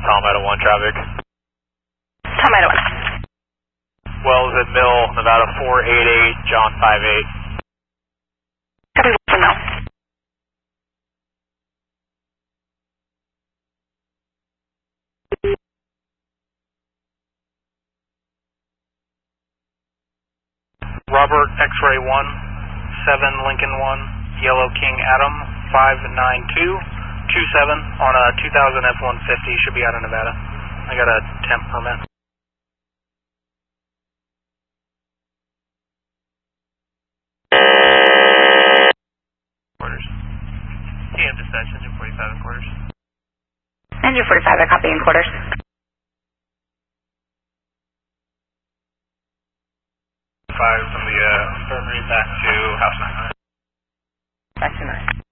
Tom Idaho 1 traffic. Tom Idaho 1. Wells at Mill, Nevada 488, John 58. Copy from Mill. Robert X-Ray 1, 7 Lincoln 1, Yellow King Adam 59227 on a 2000 F-150, should be out of Nevada. I got a temp permit. Quarters. TM dispatch, engine 45 in quarters. Engine 45, I copy in quarters. 5 from the infirmary back to house 9. Back to 9.